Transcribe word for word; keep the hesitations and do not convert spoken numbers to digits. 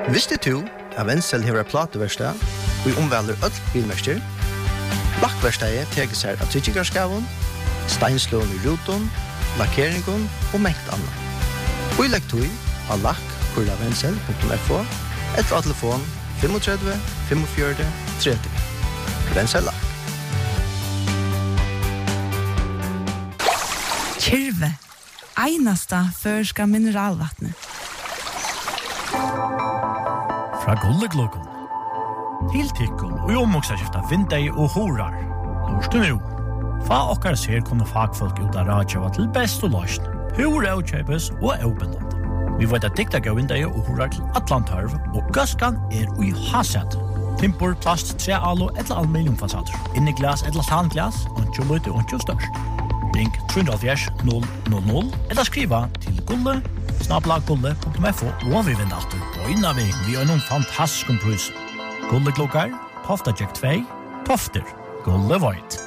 Visste du at Wenzel har et plateverksted og omvelder øll bilmester? Lakkverkstedet teker seg av tryggikarskaven, steinslån i ruton, lakkeringen og mengt annet. Og i lekktøy av lakk kurla wenzel punktum f o eller av telefon tre fem fem fire tre tre. Wenzel lakk. Kyrve, einasta førska mineralvattnet. Fra Gullegluggen. Til tikkun og i omvoksaskifta vindei og horar. Lorstu nu. Fa okkar ser kunne fagfolk ut av radjava til best og løsn. Hur avkjøpes og avbindande. Vi vet at dikta gav vindei og horar til Atlantarv, og gaskan er ui hasat. Timpur, plast, tre alo eller aluminiumfasader. Inni glas eller tanglas, og lute og størst. Ring tre null null null eller skriva til gulle snabla gulle punktum f o og vi vinner alltid på inna vi vi har noen fantastisk pris. Gulle klokkar, Tofta Jack två, Tofter, Gulle Void.